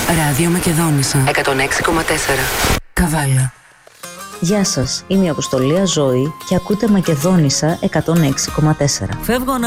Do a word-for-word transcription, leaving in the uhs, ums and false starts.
Ράδιο Μακεδόνισσα εκατόν έξι κόμμα τέσσερα. Καβάλα. Γεια σας, είμαι η Αποστολία Ζωή και ακούτε Μακεδόνισσα εκατόν έξι κόμμα τέσσερα. Φεύγω να